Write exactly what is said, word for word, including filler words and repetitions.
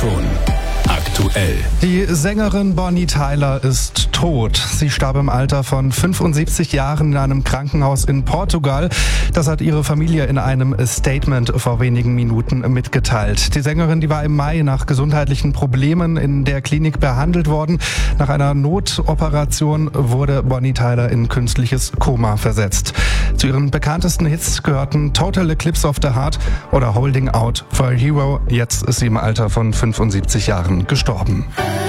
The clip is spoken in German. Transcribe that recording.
Ton. Aktuell. Die Sängerin Bonnie Tyler ist tot. Sie starb im Alter von fünfundsiebzig Jahren in einem Krankenhaus in Portugal. Das hat ihre Familie in einem Statement vor wenigen Minuten mitgeteilt. Die Sängerin, die war im Mai nach gesundheitlichen Problemen in der Klinik behandelt worden. Nach einer Notoperation wurde Bonnie Tyler in künstliches Koma versetzt. Zu ihren bekanntesten Hits gehörten Total Eclipse of the Heart oder Holding Out for a Hero. Jetzt ist sie im Alter von fünfundsiebzig Jahren gestorben.